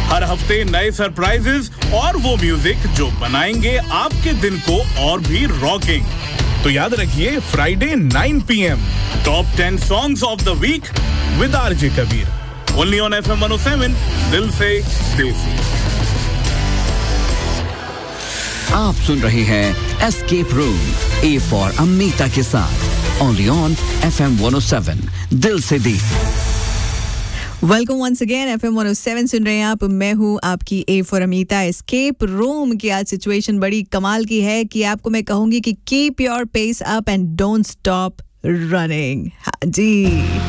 हर हफ्ते नए सरप्राइजेस और वो म्यूजिक जो बनाएंगे आपके दिन को और भी रॉकिंग। तो याद रखिए Friday 9 PM top 10 songs of the week with RJ Kabir only on FM 107 दिल से देसी। आप सुन रहे हैं escape room A for Amita के साथ ओनली ऑन FM 107 दिल से देसी। वेलकम वंस अगेन FM 107 सुन रहे हैं आप। मैं हूँ आपकी A for Amita. Escape room की आज सिचुएशन बड़ी कमाल की है कि आपको मैं कहूंगी कि keep your pace up and don't stop running. हाँ जी,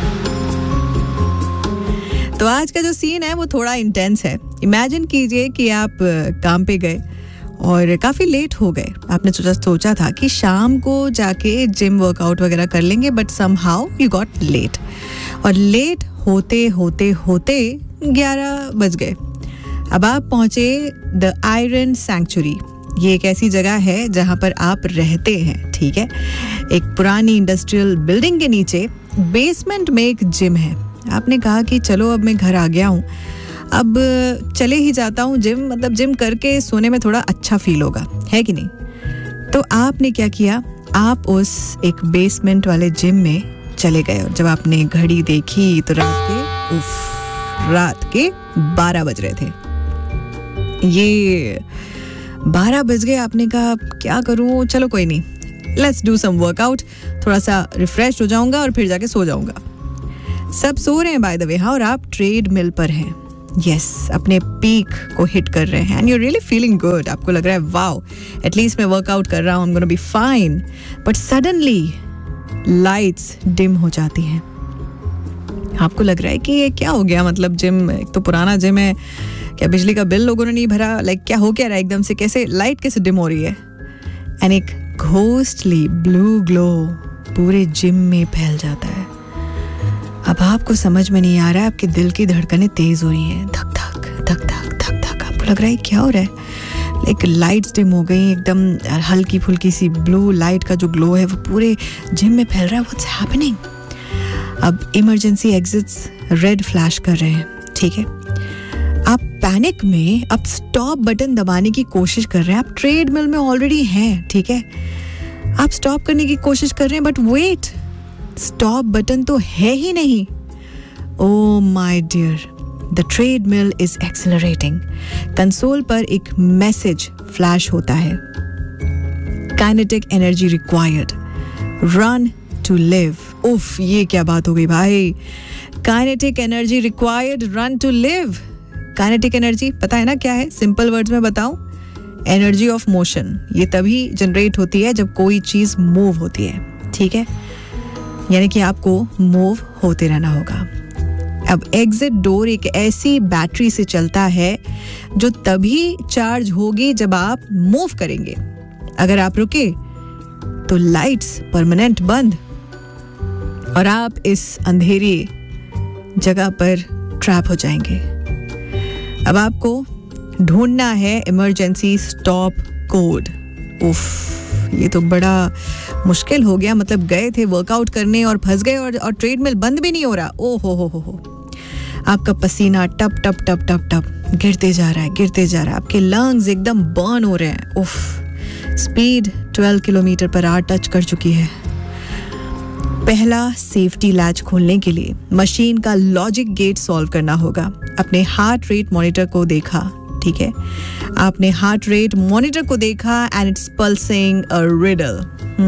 तो आज का जो सीन है वो थोड़ा इंटेंस है। इमेजिन कीजिए कि आप काम पे गए और काफ़ी लेट हो गए। आपने सोचा था कि शाम को जाके जिम वर्कआउट वगैरह कर लेंगे, but somehow you got late और लेट होते होते होते 11 बज गए। अब आप पहुंचे द आयरन सैंक्चुरी। ये एक ऐसी जगह है जहां पर आप रहते हैं, ठीक है। एक पुरानी इंडस्ट्रियल बिल्डिंग के नीचे बेसमेंट में एक जिम है। आपने कहा कि चलो अब मैं घर आ गया हूँ, अब चले ही जाता हूँ जिम, मतलब जिम करके सोने में थोड़ा अच्छा फील होगा, है कि नहीं। तो आपने क्या किया, आप उस एक बेसमेंट वाले जिम में चले गए और जब आपने घड़ी देखी तो रात के 12 बज रहे थे। ये 12 बज गए। आपने कहा क्या करूं, चलो कोई नहीं, लेट्स डू सम वर्कआउट, थोड़ा सा रिफ्रेश हो जाऊंगा और फिर जाके सो जाऊंगा। सब सो रहे हैं बाय द वे, हाँ, और आप ट्रेड मिल पर हैं। यस, अपने पीक को हिट कर रहे हैं and you really feeling good. आपको लग रहा है वाओ, एटलीस्ट मैं वर्कआउट कर रहा हूँ, I am gonna be fine. But suddenly lights dim हो जाती हैं। आपको लग रहा है कि ये क्या हो गया, मतलब जिम एक तो पुराना जिम है, क्या बिजली का बिल लोगों ने नहीं भरा, लाइक क्या हो क्या रहा है एकदम से, कैसे लाइट कैसे डिम हो रही है। एंड एक घोस्टली ब्लू ग्लो पूरे जिम में फैल जाता है। अब आपको समझ में नहीं आ रहा है, आपके दिल की धड़कनें तेज हो रही हैं, धक धक धक धक धक धक। आपको लग रहा है क्या हो रहा है, लाइक लाइट्स डिम हो गई एकदम, हल्की फुल्की सी ब्लू लाइट का जो ग्लो है वो पूरे जिम में फैल रहा है। What's happening. अब इमरजेंसी एग्जिट्स रेड फ्लैश कर रहे हैं, ठीक है। आप पैनिक में अब स्टॉप बटन दबाने की कोशिश कर रहे हैं। आप ट्रेडमिल में ऑलरेडी हैं, ठीक है। आप स्टॉप करने की कोशिश कर रहे हैं, बट वेट, स्टॉप बटन तो है ही नहीं। Oh my dear, the treadmill is accelerating. Console पर एक मैसेज फ्लैश होता है, kinetic energy required, run to live. उफ, ये क्या बात हो गई भाई, kinetic energy required, run to live. Kinetic energy पता है ना क्या है, सिंपल वर्ड्स में बताऊं, एनर्जी ऑफ मोशन। ये तभी जनरेट होती है जब कोई चीज मूव होती है, ठीक है, यानी कि आपको मूव होते रहना होगा। अब एग्जिट डोर एक ऐसी बैटरी से चलता है जो तभी चार्ज होगी जब आप मूव करेंगे। अगर आप रुके तो लाइट्स परमानेंट बंद और आप इस अंधेरी जगह पर ट्रैप हो जाएंगे। अब आपको ढूंढना है इमरजेंसी स्टॉप कोड। उफ, ये तो बड़ा मुश्किल हो गया। मतलब गए थे वर्कआउट करने और फंस गए और ट्रेडमिल बंद भी नहीं हो रहा। ओ हो। आपका पसीना टप टप टप टप टप गिरते जा रहा है। आपके लंग्स एकदम बर्न हो रहे हैं। उफ, speed 12 kilometre per hour touch कर चुकी है। पहला सेफ्टी लैच खोलने के लिए मशीन का लॉजिक गेट सॉल्व करना होगा। अपने हार्ट रेट मॉनिटर को देखा, ठीक है, आपने हार्ट रेट मॉनिटर को देखा and it's pulsing a riddle.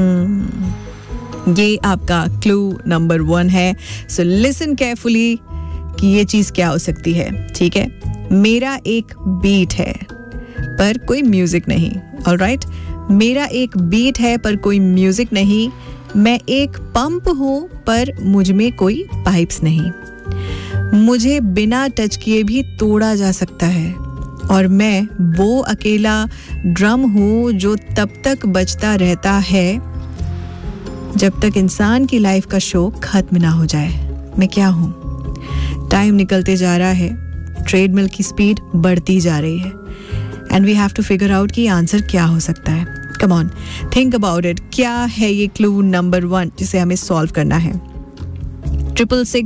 ये आपका क्लू नंबर 1 है। सो लिसन केयरफुली कि ये चीज क्या हो सकती है, ठीक है। मेरा एक बीट है पर कोई म्यूजिक नहीं। ऑलराइट, मेरा एक बीट है पर कोई म्यूजिक नहीं। मैं एक पंप हूं पर मुझ में कोई पाइप्स नहीं। मुझे बिना टच किए भी तोड़ा जा सकता है और मैं वो अकेला ड्रम हूं जो तब तक बजता रहता है जब तक इंसान की लाइफ का शो खत्म ना हो जाए। मैं क्या हूं? टाइम निकलते जा रहा है, ट्रेडमिल की स्पीड बढ़ती जा रही है and we have to figure out कि आंसर क्या हो सकता है। Come on, think about it. क्या है ये क्लू नंबर 1 जिसे हमें सॉल्व करना है? 666